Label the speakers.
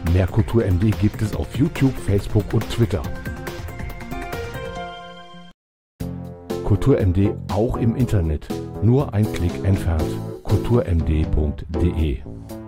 Speaker 1: Mehr Kultur MD gibt es auf YouTube, Facebook und Twitter. Kultur MD auch im Internet. Nur ein Klick entfernt. kulturmd.de